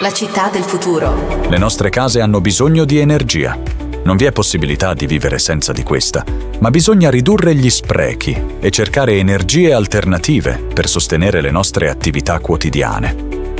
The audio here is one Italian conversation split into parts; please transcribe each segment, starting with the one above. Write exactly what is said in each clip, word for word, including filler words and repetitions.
La città del futuro. Le nostre case hanno bisogno di energia. Non vi è possibilità di vivere senza di questa, ma bisogna ridurre gli sprechi e cercare energie alternative per sostenere le nostre attività quotidiane.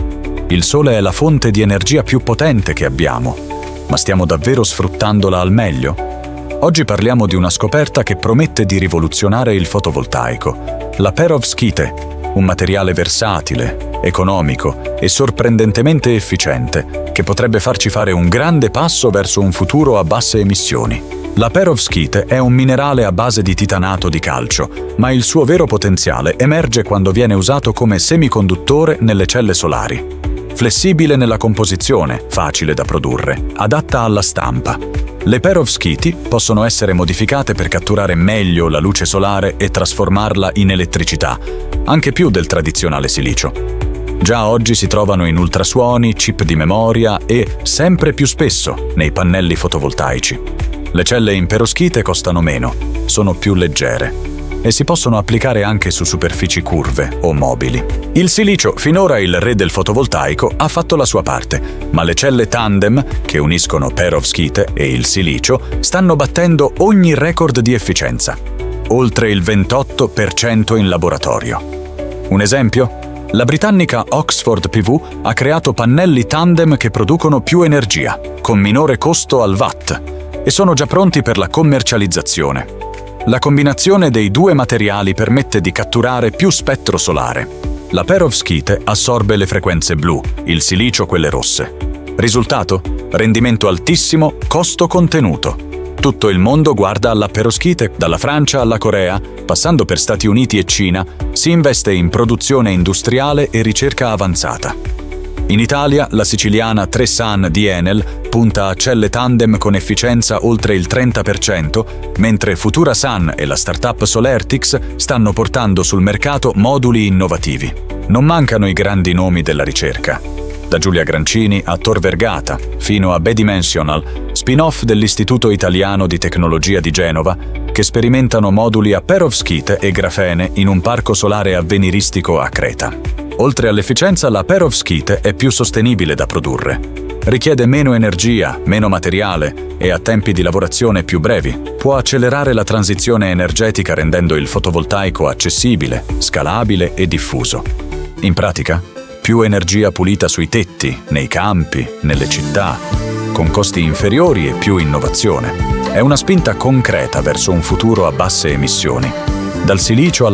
Il sole è la fonte di energia più potente che abbiamo, ma stiamo davvero sfruttandola al meglio? Oggi parliamo di una scoperta che promette di rivoluzionare il fotovoltaico, la perovskite, un materiale versatile, economico e sorprendentemente efficiente che potrebbe farci fare un grande passo verso un futuro a basse emissioni. La perovskite è un minerale a base di titanato di calcio, ma il suo vero potenziale emerge quando viene usato come semiconduttore nelle celle solari. Flessibile nella composizione, facile da produrre, adatta alla stampa. Le perovskiti possono essere modificate per catturare meglio la luce solare e trasformarla in elettricità, anche più del tradizionale silicio. Già oggi si trovano in ultrasuoni, chip di memoria e, sempre più spesso, nei pannelli fotovoltaici. Le celle in perovskite costano meno, sono più leggere e si possono applicare anche su superfici curve o mobili. Il silicio, finora il re del fotovoltaico, ha fatto la sua parte, ma le celle tandem, che uniscono perovskite e il silicio, stanno battendo ogni record di efficienza, oltre il ventotto per cento in laboratorio. Un esempio? La britannica Oxford P V ha creato pannelli tandem che producono più energia, con minore costo al watt, e sono già pronti per la commercializzazione. La combinazione dei due materiali permette di catturare più spettro solare. La perovskite assorbe le frequenze blu, il silicio quelle rosse. Risultato? Rendimento altissimo, costo contenuto. Tutto il mondo guarda alla perovskite, dalla Francia alla Corea, passando per Stati Uniti e Cina, si investe in produzione industriale e ricerca avanzata. In Italia, la siciliana tre San di Enel punta a celle tandem con efficienza oltre il trenta per cento, mentre Futura Sun e la startup Solertix stanno portando sul mercato moduli innovativi. Non mancano i grandi nomi della ricerca. Da Giulia Grancini a Tor Vergata, fino a B-Dimensional, spin-off dell'Istituto Italiano di Tecnologia di Genova, che sperimentano moduli a perovskite e grafene in un parco solare avveniristico a Creta. Oltre all'efficienza, la perovskite è più sostenibile da produrre. Richiede meno energia, meno materiale e ha tempi di lavorazione più brevi. Può accelerare la transizione energetica rendendo il fotovoltaico accessibile, scalabile e diffuso. In pratica, più energia pulita sui tetti, nei campi, nelle città, con costi inferiori e più innovazione. È una spinta concreta verso un futuro a basse emissioni. Dal silicio alla